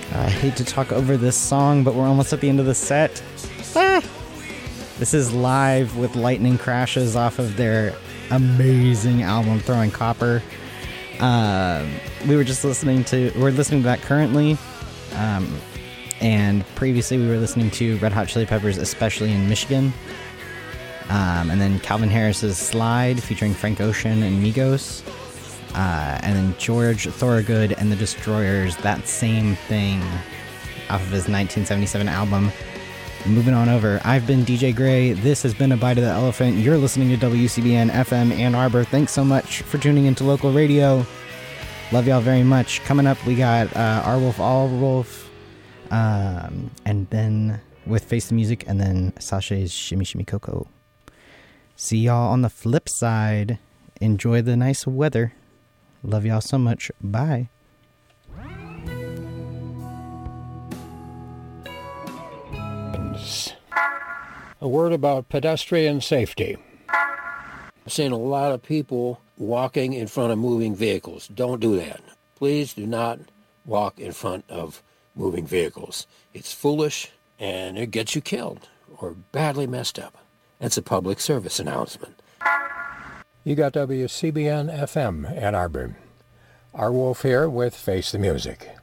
I hate to talk over this song, but we're almost at the end of the set. This is Live with Lightning Crashes off of their amazing album, Throwing Copper. We're listening to that currently. And previously we were listening to Red Hot Chili Peppers, Especially in Michigan. And then Calvin Harris's Slide featuring Frank Ocean and Migos. And then George Thorogood and the Destroyers, That Same Thing, off of his 1977 album. Moving on over, I've been DJ Gray. This has been A Bite of the Elephant. You're listening to WCBN FM Ann Arbor. Thanks so much for tuning into local radio. Love y'all very much. Coming up, we got Our Wolf, All Wolf, and then with Face the Music, and then Sasha's Shimmy Shimmy Coco. See y'all on the flip side. Enjoy the nice weather. Love y'all so much. Bye. A word about pedestrian safety. I've seen a lot of people walking in front of moving vehicles. Don't do that. Please do not walk in front of moving vehicles. It's foolish and it gets you killed or badly messed up. That's a public service announcement. You got WCBN FM Ann Arbor. Our Wolf here with Face the Music.